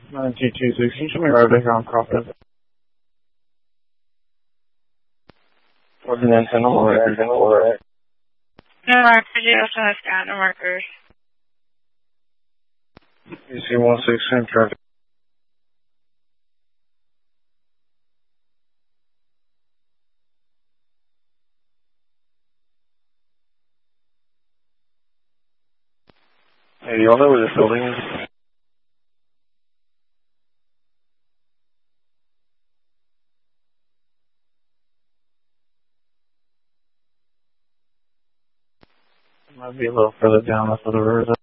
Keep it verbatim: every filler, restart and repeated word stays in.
nine two two six, can you show me right back on Crawford? What's an antenna or antenna or No markers, you also have down, no markers. you see one six same traffic. Hey, y'all know where this building is? Might be a little further down off of the river.